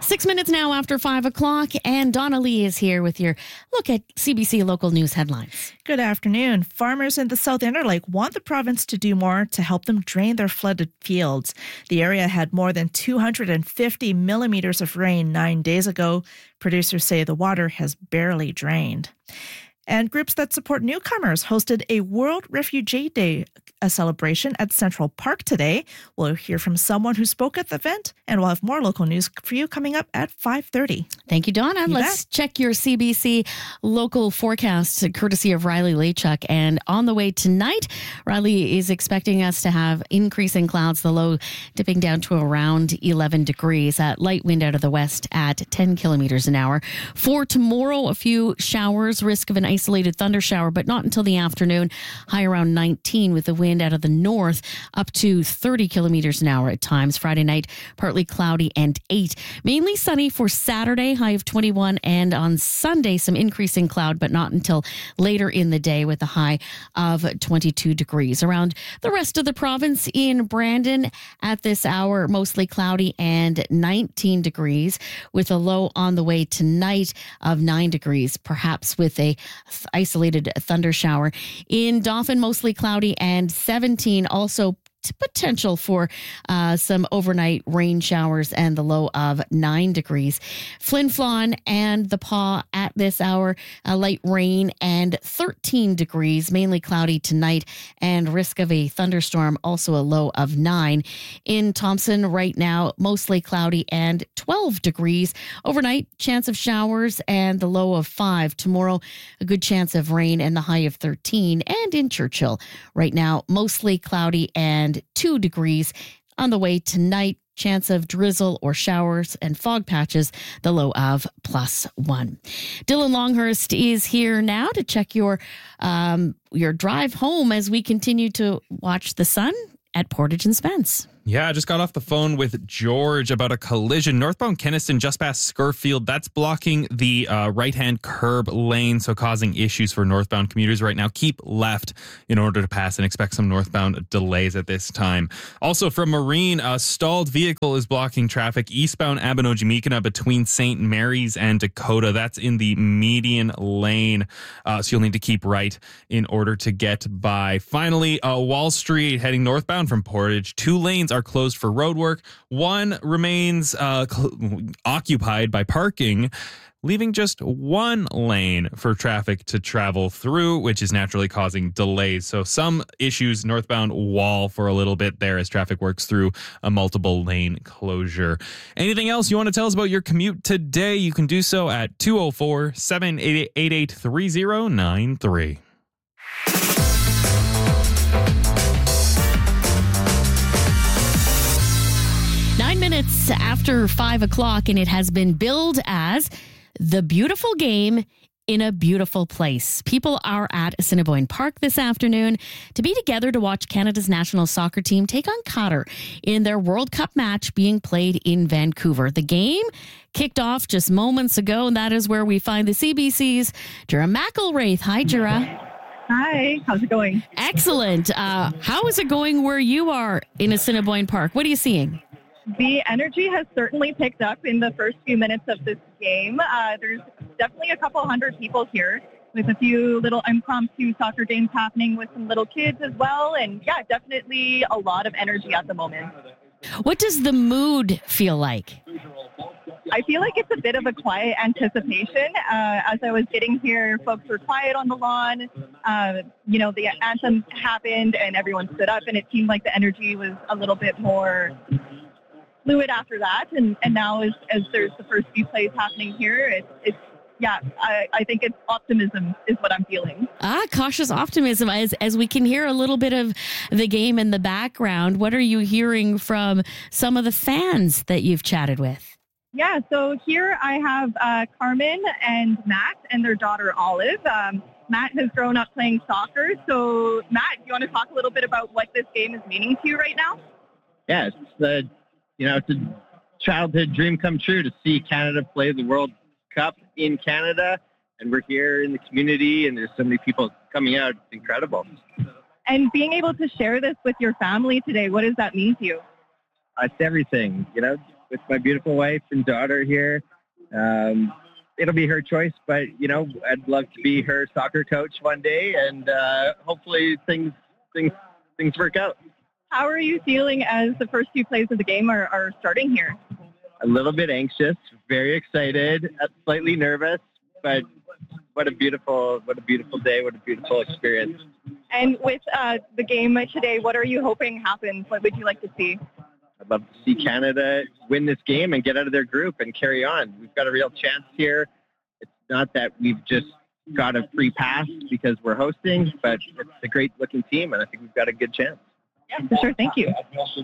6 minutes now after 5 o'clock, and Donna Lee is here with your look at CBC local news headlines. Good afternoon. Farmers in the South Interlake want the province to do more to help them drain their flooded fields. The area had more than 250 millimeters of rain 9 days ago. Producers say the water has barely drained. And groups that support newcomers hosted a World Refugee Day celebration at Central Park today. We'll hear from someone who spoke at the event, and we'll have more local news for you coming up at 5:30. Thank you, Donna. Let's check your CBC local forecast, courtesy of Riley Lachuk. And on the way tonight, Riley is expecting us to have increasing clouds, the low dipping down to around 11 degrees. Light wind out of the west at 10 kilometers an hour. For tomorrow, a few showers, risk of an isolated thunder shower, but not until the afternoon. High around 19 with the wind out of the north up to 30 kilometers an hour at times. Friday night, partly cloudy and 8. Mainly sunny for Saturday, high of 21. And on Sunday, some increasing cloud, but not until later in the day with a high of 22 degrees. Around the rest of the province in Brandon at this hour, mostly cloudy and 19 degrees with a low on the way tonight of 9 degrees, perhaps with a isolated thunder shower. In Dauphin, mostly cloudy and 17, also potential for some overnight rain showers and the low of 9 degrees. Flin Flon and the Paw at this hour, light rain and 13 degrees, mainly cloudy tonight and risk of a thunderstorm, also a low of 9. In Thompson right now, mostly cloudy and 12 degrees. Overnight, chance of showers and the low of 5. Tomorrow, a good chance of rain and the high of 13. And in Churchill right now, mostly cloudy and 2 degrees. On the way tonight, chance of drizzle or showers and fog patches, the low of +1. Dylan Longhurst is here now to check your drive home as we continue to watch the sun at Portage and Spence. Yeah, I just got off the phone with George about a collision. Northbound Kenniston, just past Scurfield. That's blocking the right-hand curb lane, so causing issues for northbound commuters right now. Keep left in order to pass and expect some northbound delays at this time. Also from Marine, a stalled vehicle is blocking traffic eastbound Abinogi-Meekina between St. Mary's and Dakota. That's in the median lane, so you'll need to keep right in order to get by. Finally, Wall Street heading northbound from Portage. 2 lanes are closed for road work. 1 remains occupied by parking, leaving just 1 lane for traffic to travel through, which is naturally causing delays. So some issues northbound Wall for a little bit there as traffic works through a multiple lane closure. Anything else you want to tell us about your commute today? You can do so at 204-788-3093. 9 minutes after 5 o'clock, and it has been billed as the beautiful game in a beautiful place. People are at Assiniboine Park this afternoon to be together to watch Canada's national soccer team take on Qatar in their World Cup match being played in Vancouver. The game kicked off just moments ago, and that is where we find the CBC's Jura McElwraith. Hi, Jura. Hi, how's it going? Excellent. How is it going where you are in Assiniboine Park? What are you seeing? The energy has certainly picked up in the first few minutes of this game. There's definitely a couple hundred people here with a few little impromptu soccer games happening with some little kids as well. And yeah, definitely a lot of energy at the moment. What does the mood feel like? I feel like it's a bit of a quiet anticipation. As I was getting here, folks were quiet on the lawn. The anthem happened and everyone stood up, and it seemed like the energy was a little bit more fluid after that, and now as there's the first few plays happening here, I think it's optimism is what I'm feeling. Cautious optimism as we can hear a little bit of the game in the background. What are you hearing from some of the fans that you've chatted with? Yeah, so here I have Carmen and Matt and their daughter Olive. Matt has grown up playing soccer. So Matt, do you want to talk a little bit about what this game is meaning to you right now? Yeah, it's a childhood dream come true to see Canada play the World Cup in Canada, and we're here in the community, and there's so many people coming out. It's incredible. And being able to share this with your family today, what does that mean to you? It's everything, with my beautiful wife and daughter here. It'll be her choice, but, I'd love to be her soccer coach one day, and hopefully things work out. How are you feeling as the first few plays of the game are starting here? A little bit anxious, very excited, slightly nervous, but what a beautiful day, what a beautiful experience. And with the game today, what are you hoping happens? What would you like to see? I'd love to see Canada win this game and get out of their group and carry on. We've got a real chance here. It's not that we've just got a free pass because we're hosting, but it's a great-looking team, and I think we've got a good chance. Yeah, for sure. Thank you.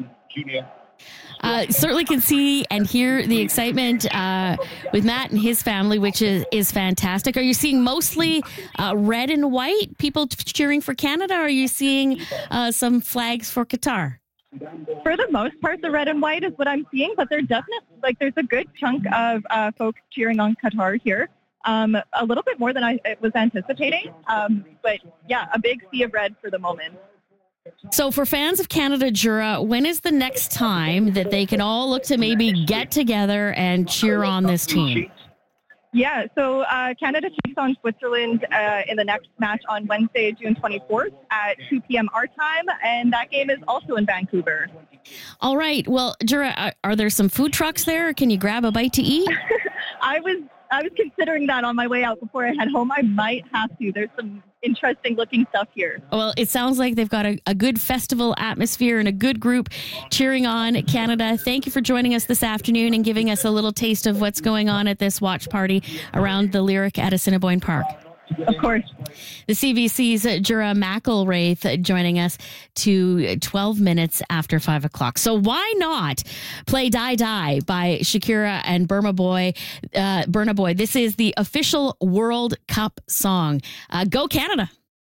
Certainly can see and hear the excitement with Matt and his family, which is fantastic. Are you seeing mostly red and white, people cheering for Canada? Or are you seeing some flags for Qatar? For the most part, the red and white is what I'm seeing, but there's a good chunk of folks cheering on Qatar here. A little bit more than I was anticipating. But yeah, a big sea of red for the moment. So for fans of Canada, Jura, when is the next time that they can all look to maybe get together and cheer on this team? Yeah, so Canada takes on Switzerland in the next match on Wednesday, June 24th at 2 p.m. our time, and that game is also in Vancouver. All right. Well, Jura, are there some food trucks there? Can you grab a bite to eat? I was considering that on my way out before I head home. I might have to. There's some interesting looking stuff here. Well, it sounds like they've got a good festival atmosphere and a good group cheering on Canada. Thank you for joining us this afternoon and giving us a little taste of what's going on at this watch party around the Lyric at Assiniboine Park. Of course. The CBC's Jura McElraith joining us to 12 minutes after 5 o'clock. So why not play Die Die by Shakira and Burna Boy? This is the official World Cup song. Go Canada.